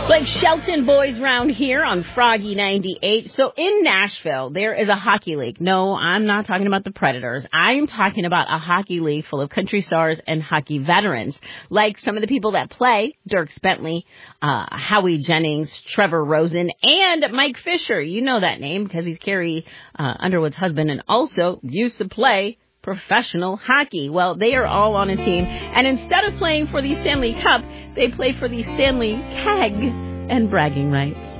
Like Shelton boys round here on Froggy 98. So in Nashville, there is a hockey league. No, I'm not talking about the Predators. I'm talking about a hockey league full of country stars and hockey veterans. Like some of the people that play, Dierks Bentley, Howie Jennings, Trevor Rosen, and Mike Fisher. You know that name because he's Carrie Underwood's husband and also used to play professional hockey. Well, they are all on a team, and instead of playing for the Stanley Cup, they play for the Stanley Keg and bragging rights.